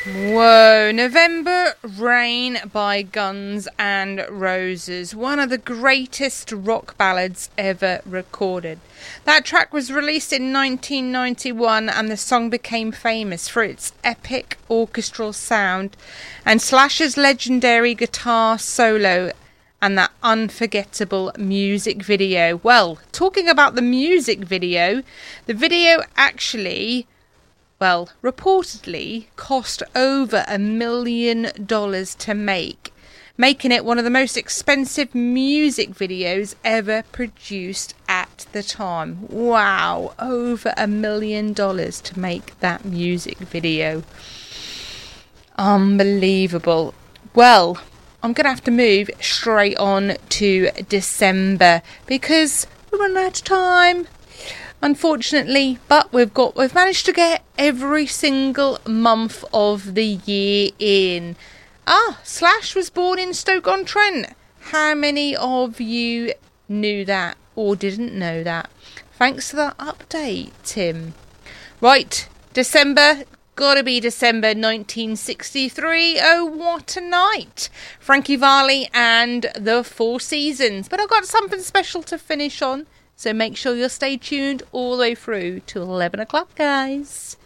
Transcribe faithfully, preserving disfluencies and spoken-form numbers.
Whoa, November Rain by Guns N' Roses, one of the greatest rock ballads ever recorded. That track was released in nineteen ninety-one and the song became famous for its epic orchestral sound and Slash's legendary guitar solo and that unforgettable music video. Well, talking about the music video, the video actually... well, reportedly cost over a million dollars to make, making it one of the most expensive music videos ever produced at the time. Wow, over a million dollars to make that music video. Unbelievable. Well, I'm going to have to move straight on to December because we're running out of time. Unfortunately, but we've got we've managed to get every single month of the year in. Ah, Slash was born in Stoke-on-Trent. How many of you knew that or didn't know that? Thanks for that update, Tim. Right, December, gotta be December nineteen sixty-three. Oh, what a night. Frankie Valli and the Four Seasons. But I've got something special to finish on. So make sure you'll stay tuned all the way through to eleven o'clock, guys.